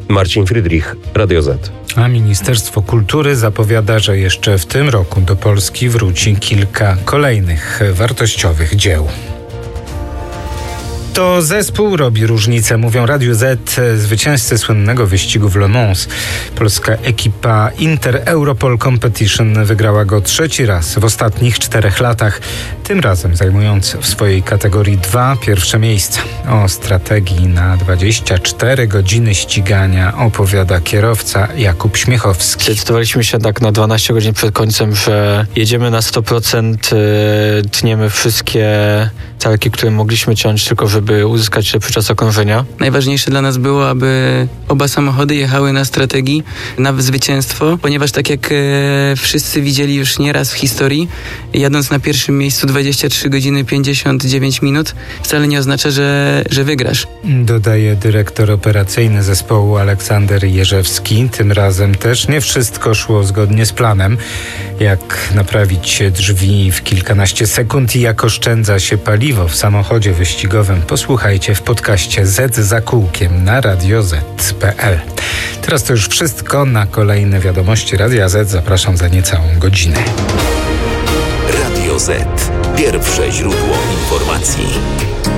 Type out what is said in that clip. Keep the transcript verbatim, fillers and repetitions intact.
Marcin Friedrich, Radio Z. A Ministerstwo Kultury zapowiada, że jeszcze w tym roku do Polski wróci kilka kolejnych wartościowych dzieł. To zespół robi różnicę, mówią Radiu Z zwycięzcy słynnego wyścigu w Le Mans. Polska ekipa Inter Europol Competition wygrała go trzeci raz w ostatnich czterech latach, tym razem zajmując w swojej kategorii dwa pierwsze miejsca. O strategii na dwadzieścia cztery godziny ścigania opowiada kierowca Jakub Śmiechowski. Zdecydowaliśmy się tak na dwanaście godzin przed końcem, że jedziemy na sto procent, tniemy wszystkie całki, które mogliśmy ciąć, tylko żeby uzyskać lepszy czas okrążenia. Najważniejsze dla nas było, aby oba samochody jechały na strategii, na zwycięstwo, ponieważ tak jak e, wszyscy widzieli już nieraz w historii, jadąc na pierwszym miejscu dwadzieścia trzy godziny pięćdziesiąt dziewięć minut, wcale nie oznacza, że, że wygrasz. Dodaje dyrektor operacyjny zespołu Aleksander Jerzewski. Tym razem też nie wszystko szło zgodnie z planem. Jak naprawić drzwi w kilkanaście sekund i jak oszczędza się paliwo w samochodzie wyścigowym, posłuchajcie w podcaście Z za kółkiem na radio zet kropka pe el. Teraz to już wszystko. Na kolejne wiadomości Radia Z zapraszam za niecałą godzinę. Radio Z. Pierwsze źródło informacji.